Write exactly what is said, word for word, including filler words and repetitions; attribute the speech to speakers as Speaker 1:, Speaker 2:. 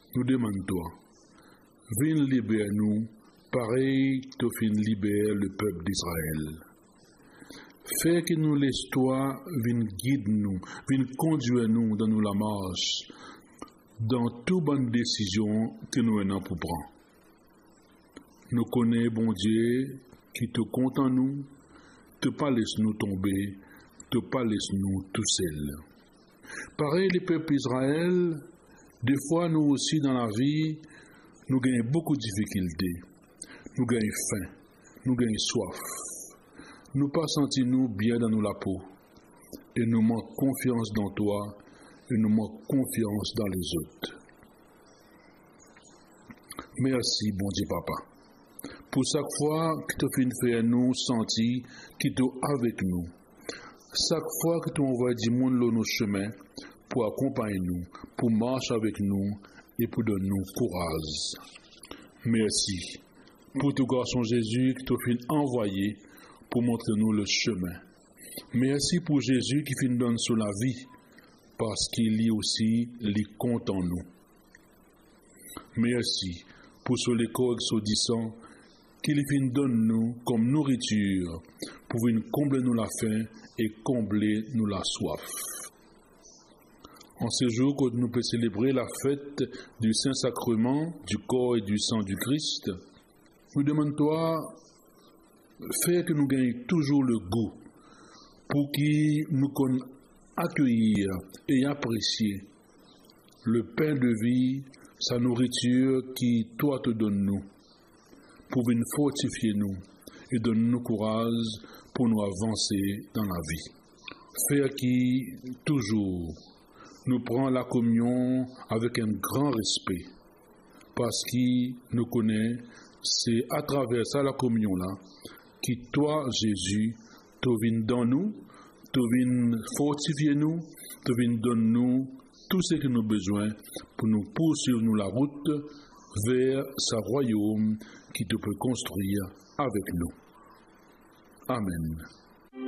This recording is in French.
Speaker 1: nous demandons toi, viens libérer nous, pareil que tu viens libérer le peuple d'Israël. Fais que nous laisse toi, viens guider nous, viens conduire nous dans nous la marche, dans toute bonne décision que nous avons pour prendre. Nous connaissons, bon Dieu, qui te compte en nous, te pas laisse nous tomber, te pas laisse nous tout seuls. Pareil, les peuples d'Israël, des fois nous aussi dans la vie, nous gagnons beaucoup de difficultés, nous gagnons faim, nous gagnons soif. Nous pas sentir nous bien dans nous la peau, et nous manquons confiance dans toi, et nous manquons confiance dans les autres. Merci, bon Dieu Papa, pour chaque fois que tu fais faire nous sentir que tu es avec nous. Chaque fois que tu envoies du monde dans nos chemins pour accompagner nous, pour marcher avec nous et pour donner nous courage. Merci pour ton garçon Jésus que tu as envoyé pour montrer nous le chemin. Merci pour Jésus qui nous donne sur la vie, parce qu'il y aussi les compte en nous. Merci pour ce l'école exaudissant qu'il nous donne nous comme nourriture pour venir combler nous la faim et combler nous la soif. En ce jour que nous pouvons célébrer la fête du Saint-Sacrement, du corps et du sang du Christ, nous demandons toi, fais que nous gagnions toujours le goût pour qu'il nous connaisse accueillir et apprécier le pain de vie, sa nourriture qui toi te donne nous, pour venir fortifier nous et donner nous courage pour nous avancer dans la vie. Faire qui toujours nous prend la communion avec un grand respect, parce qu'il nous connaît, c'est à travers ça la communion là, qui toi Jésus, tu viens dans nous, tu viens fortifier nous, tu viens donner nous tout ce que nous avons besoin pour nous poursuivre nous la route vers sa royaume qui te peut construire avec nous. Amen.